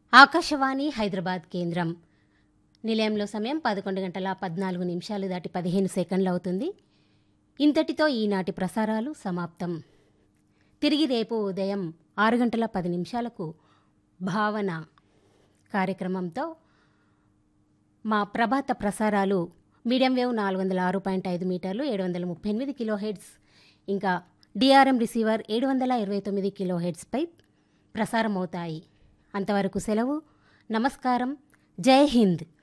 ఆకాశవాణి హైదరాబాద్ కేంద్రం. నిలయంలో సమయం 11:14 దాటి 15 సెకండ్లు అవుతుంది. ఇంతటితో ఈనాటి ప్రసారాలు సమాప్తం. తిరిగి రేపు ఉదయం 6:10 భావన కార్యక్రమంతో మా ప్రభాత ప్రసారాలు మీడియం వేవ్ 406.5 మీటర్లు 738 కిలోహెర్ట్జ్ ఇంకా డిఆర్ఎం రిసీవర్ 729 కిలోహెర్ట్జ్పై ప్రసారమవుతాయి. అంతవరకు సెలవు. నమస్కారం. జై హింద్.